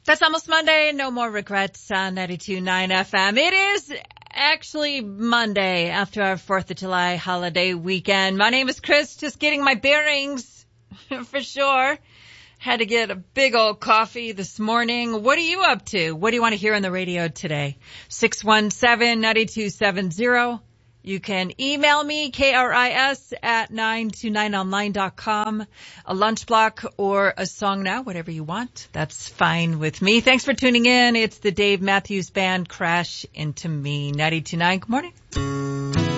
That's almost Monday. No more regrets on 92.9 FM. It is actually Monday after our 4th of July holiday weekend. My name is Chris, just getting my bearings for sure. Had to get a big old coffee this morning. What are you up to? What do you want to hear on the radio today? 617-9270. You can email me, KRIS at 929online.com, a lunch block or a song now, whatever you want. That's fine with me. Thanks for tuning in. It's the Dave Matthews Band, Crash Into Me, 92.9. Good morning.